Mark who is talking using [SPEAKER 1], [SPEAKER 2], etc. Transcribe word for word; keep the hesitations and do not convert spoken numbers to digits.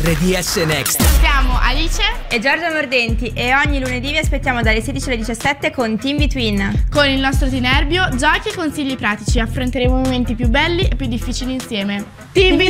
[SPEAKER 1] R D S Next.
[SPEAKER 2] Siamo Alice
[SPEAKER 3] e Giorgia Mordenti e ogni lunedì vi aspettiamo dalle sedici alle diciassette con Team Between.
[SPEAKER 2] Con il nostro Tinerbio, giochi e consigli pratici. Affronteremo i momenti più belli e più difficili insieme. Team